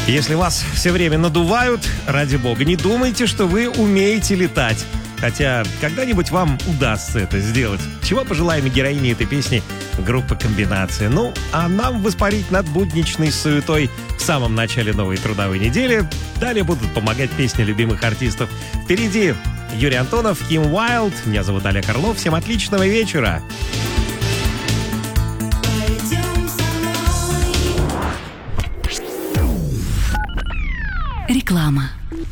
Если вас все время надувают, ради бога, не думайте, что вы умеете летать. Хотя когда-нибудь вам удастся это сделать. Чего пожелаем героине этой песни группы «Комбинация». Ну, а нам воспарить над будничной суетой в самом начале новой трудовой недели. Далее будут помогать песни любимых артистов. Впереди Юрий Антонов, Ким Уайлд. Меня зовут Олег Орлов. Всем отличного вечера. Реклама.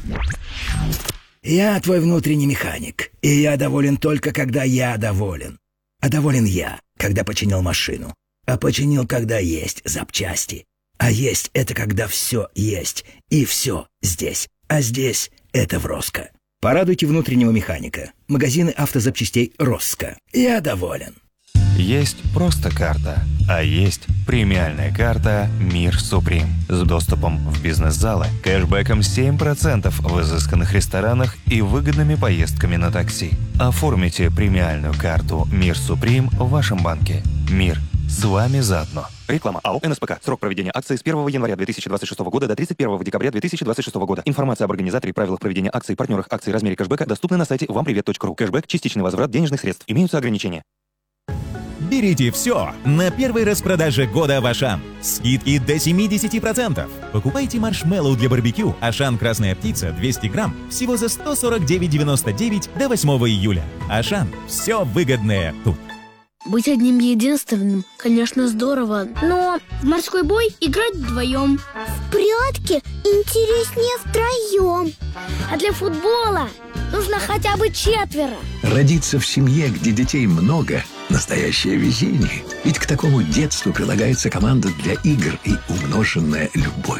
Я твой внутренний механик, и я доволен только, когда я доволен. А доволен я, когда починил машину. А починил, когда есть запчасти. А есть — это когда все есть, и все здесь. А здесь — это в Роско. Порадуйте внутреннего механика. Магазины автозапчастей Роско. Я доволен. Есть просто карта, а есть премиальная карта «Мир Суприм» с доступом в бизнес-залы, кэшбэком 7% в изысканных ресторанах и выгодными поездками на такси. Оформите премиальную карту «Мир Суприм» в вашем банке. Мир с вами заодно. Реклама. АО «НСПК». Срок проведения акции с 1 января 2026 года до 31 декабря 2026 года. Информация об организаторе, правилах проведения акций, партнерах акций, размере кэшбэка доступны на сайте вампривет.ру. Кэшбэк – частичный возврат денежных средств. Имеются ограничения. Берите все на первой распродаже года в Ашан. Скидки до 70%. Покупайте маршмеллоу для барбекю Ашан «Красная птица» 200 грамм всего за 149,99 до 8 июля. Ашан. Все выгодное тут. Быть одним единственным, конечно, здорово, но в морской бой играть вдвоем. В прятки интереснее втроем. А для футбола нужно хотя бы 4. Родиться в семье, где детей много – настоящее везение. Ведь к такому детству прилагается команда для игр и умноженная любовь.